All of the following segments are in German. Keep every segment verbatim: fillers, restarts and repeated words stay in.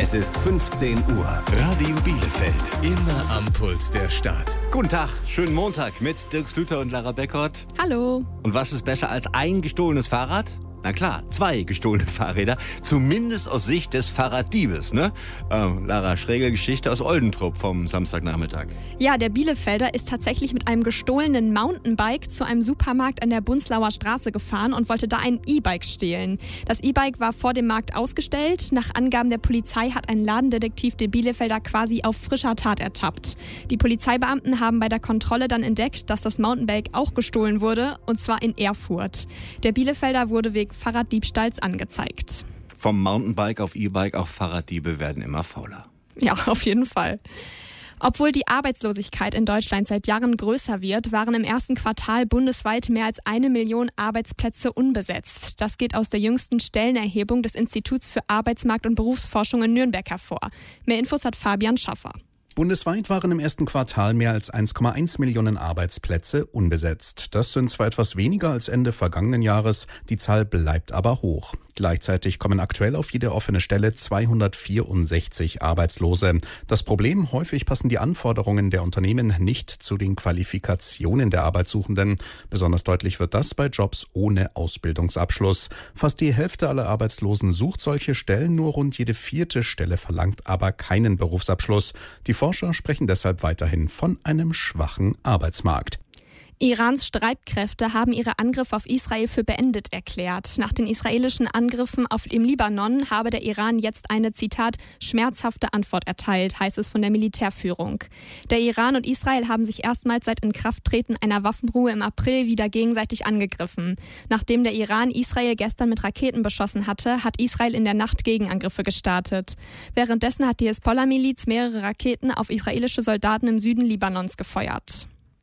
Es ist fünfzehn Uhr. Radio Bielefeld. Immer am Puls der Stadt. Guten Tag, schönen Montag mit Dirk Schlüter und Lara Beckert. Hallo. Und was ist besser als ein gestohlenes Fahrrad? Na klar, zwei gestohlene Fahrräder, zumindest aus Sicht des Fahrraddiebes, ne? Ähm, Lara, schräge Geschichte aus Oldentrupp vom Samstagnachmittag. Ja, der Bielefelder ist tatsächlich mit einem gestohlenen Mountainbike zu einem Supermarkt an der Bunzlauer Straße gefahren und wollte da ein E-Bike stehlen. Das E-Bike war vor dem Markt ausgestellt. Nach Angaben der Polizei hat ein Ladendetektiv den Bielefelder quasi auf frischer Tat ertappt. Die Polizeibeamten haben bei der Kontrolle dann entdeckt, dass das Mountainbike auch gestohlen wurde, und zwar in Erfurt. Der Bielefelder wurde wegen Fahrraddiebstahls angezeigt. Vom Mountainbike auf E-Bike, auch Fahrraddiebe werden immer fauler. Ja, auf jeden Fall. Obwohl die Arbeitslosigkeit in Deutschland seit Jahren größer wird, waren im ersten Quartal bundesweit mehr als eine Million Arbeitsplätze unbesetzt. Das geht aus der jüngsten Stellenerhebung des Instituts für Arbeitsmarkt- und Berufsforschung in Nürnberg hervor. Mehr Infos hat Fabian Schaffer. Bundesweit waren im ersten Quartal mehr als eins Komma eins Millionen Arbeitsplätze unbesetzt. Das sind zwar etwas weniger als Ende vergangenen Jahres, die Zahl bleibt aber hoch. Gleichzeitig kommen aktuell auf jede offene Stelle zweihundertvierundsechzig Arbeitslose. Das Problem: häufig passen die Anforderungen der Unternehmen nicht zu den Qualifikationen der Arbeitssuchenden. Besonders deutlich wird das bei Jobs ohne Ausbildungsabschluss. Fast die Hälfte aller Arbeitslosen sucht solche Stellen, nur rund jede vierte Stelle verlangt aber keinen Berufsabschluss. Die Forscher sprechen deshalb weiterhin von einem schwachen Arbeitsmarkt. Irans Streitkräfte haben ihre Angriffe auf Israel für beendet erklärt. Nach den israelischen Angriffen auf im Libanon habe der Iran jetzt eine, Zitat, schmerzhafte Antwort erteilt, heißt es von der Militärführung. Der Iran und Israel haben sich erstmals seit Inkrafttreten einer Waffenruhe im April wieder gegenseitig angegriffen. Nachdem der Iran Israel gestern mit Raketen beschossen hatte, hat Israel in der Nacht Gegenangriffe gestartet. Währenddessen hat die Hezbollah-Miliz mehrere Raketen auf israelische Soldaten im Süden Libanons gefeuert.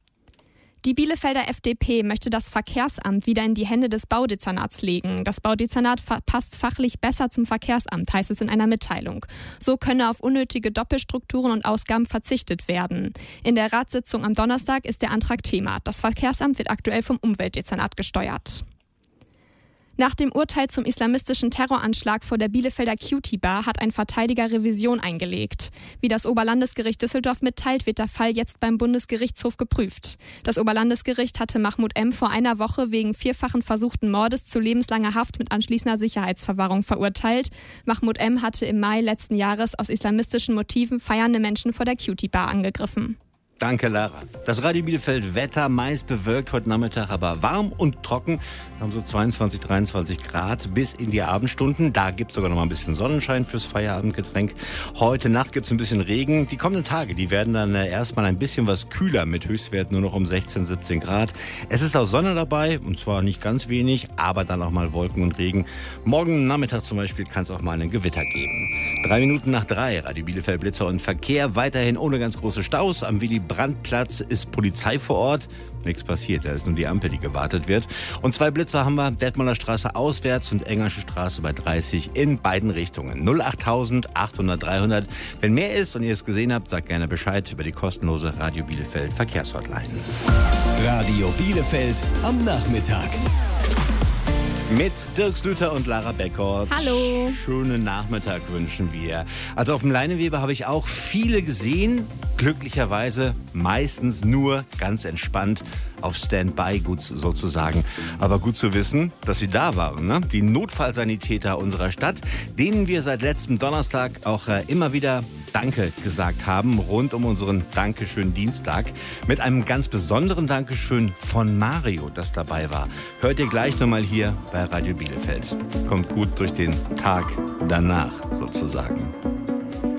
Die Bielefelder F D P möchte das Verkehrsamt wieder in die Hände des Baudezernats legen. Das Baudezernat passt fachlich besser zum Verkehrsamt, heißt es in einer Mitteilung. So könne auf unnötige Doppelstrukturen und Ausgaben verzichtet werden. In der Ratssitzung am Donnerstag ist der Antrag Thema. Das Verkehrsamt wird aktuell vom Umweltdezernat gesteuert. Nach dem Urteil zum islamistischen Terroranschlag vor der Bielefelder Cutie Bar hat ein Verteidiger Revision eingelegt. Wie das Oberlandesgericht Düsseldorf mitteilt, wird der Fall jetzt beim Bundesgerichtshof geprüft. Das Oberlandesgericht hatte Mahmoud M. vor einer Woche wegen vierfachen versuchten Mordes zu lebenslanger Haft mit anschließender Sicherheitsverwahrung verurteilt. Mahmoud M. hatte im Mai letzten Jahres aus islamistischen Motiven feiernde Menschen vor der Cutie Bar angegriffen. Danke, Lara. Das Radio Bielefeld Wetter meist bewölkt heute Nachmittag, aber warm und trocken. Wir haben so zweiundzwanzig, dreiundzwanzig Grad bis in die Abendstunden. Da gibt's sogar noch mal ein bisschen Sonnenschein fürs Feierabendgetränk. Heute Nacht gibt's ein bisschen Regen. Die kommenden Tage, die werden dann erstmal ein bisschen was kühler mit Höchstwerten nur noch um sechzehn, siebzehn Grad. Es ist auch Sonne dabei, und zwar nicht ganz wenig, aber dann auch mal Wolken und Regen. Morgen Nachmittag zum Beispiel kann es auch mal ein Gewitter geben. Drei Minuten nach drei, Radio Bielefeld Blitzer und Verkehr. Weiterhin ohne ganz große Staus. Am Willy-Brandt-Platz ist Polizei vor Ort. Nichts passiert, da ist nur die Ampel, die gewartet wird. Und zwei Blitzer haben wir, Detmolder Straße auswärts und Engersche Straße bei dreißig in beiden Richtungen. null acht achthundert, dreihundert. Wenn mehr ist und ihr es gesehen habt, sagt gerne Bescheid über die kostenlose Radio Bielefeld Verkehrshotline. Radio Bielefeld am Nachmittag. Mit Dirk Schlüter und Lara Beckert. Hallo. Schönen Nachmittag wünschen wir. Also auf dem Leineweber habe ich auch viele gesehen. Glücklicherweise meistens nur ganz entspannt auf Standby, gut sozusagen. Aber gut zu wissen, dass sie da waren. Ne? Die Notfallsanitäter unserer Stadt, denen wir seit letztem Donnerstag auch äh, immer wieder Danke gesagt haben, rund um unseren Dankeschön-Dienstag. Mit einem ganz besonderen Dankeschön von Mario, das dabei war. Hört ihr gleich nochmal hier bei Radio Bielefeld. Kommt gut durch den Tag danach sozusagen.